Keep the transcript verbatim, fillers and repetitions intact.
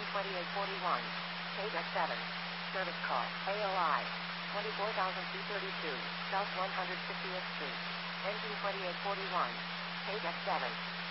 twenty-eight forty-one. Page X seven. Service call. A O I. twenty-four thousand two hundred thirty-two. South one hundred fiftieth Street. Engine twenty-eight forty-one. Page X seven.